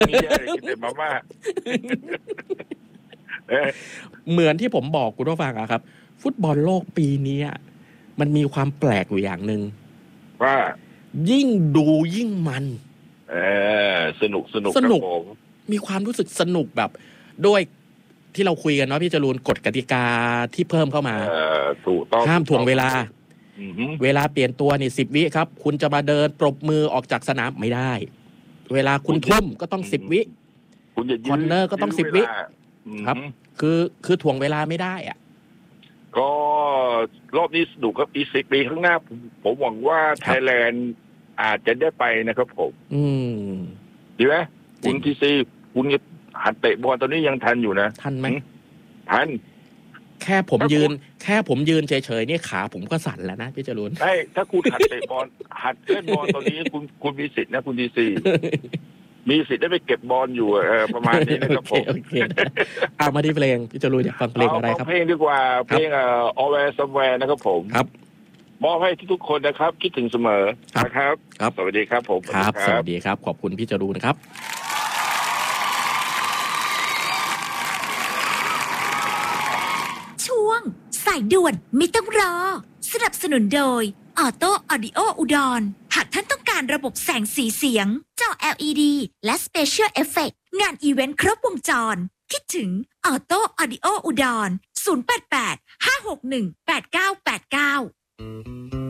มีเยอะเลยกินแต่มาม่าเหมือนที่ผมบอกคุณผู้ฟังอะครับ ฟุตบอลโลกปีนี้มันมีความแปลกอยู่อย่างหนึ่งว่ายิ่งดูยิ่งมันสนุกมีความรู้สึกสนุกแบบด้วยที่เราคุยกันเนาะพี่จรูนกฎกติกาที่เพิ่มเข้ามาถูกต้องห้ามถ่วงเวลาเวลาเปลี่ยนตัวนี่10 วิครับคุณจะมาเดินปรบมือออกจากสนามไม่ได้เวลาคุณทุ่มก็ต้อง10 วิคุณจะคอนเนอร์ก็ต้อง10 วิครับคือถ่วงเวลาไม่ได้ก็รอบนี้สนุกครับอีก10 ปีข้างหน้าผมหวังว่าไทยแลนด์อาจจะได้ไปนะครับผมดีไหมคุณทีซีคุณหัดเตะบอลตอนนี้ยังทันอยู่นะทันไหมทันแค่ผมยืนเฉยๆนี่ขาผมก็สั่นแล้วนะพี่จรูนใช่ถ้าคุณหัดเตะบอลหัดเล่นบอลตอนนี้คุณมีสิทธิ์นะคุณทีซีมีสิทธิ์ได้ไปเก็บบอลอยู่ประมาณนี้นะครับผมโอเคเอามาที่เพลงพี่จรูนอยากฟังเพลงอะไรครับเพลงดีกว่าเพลงAlways Somewhere นะครับผมครับมอบให้ทุกคนนะครับคิดถึงเสมอนะครับสวัสดีครับผมครับสวัสดีครับขอบคุณพี่จรูนครับช่วงสายด่วนไม่ต้องรอสนับสนุนโดยออโต้ออดิโออุดรหากท่านต้องการระบบแสงสีเสียงจอ LED และ Special Effect งานอีเวนต์ครบวงจรคิดถึงออโต้ออดิโออุดร088 561 8989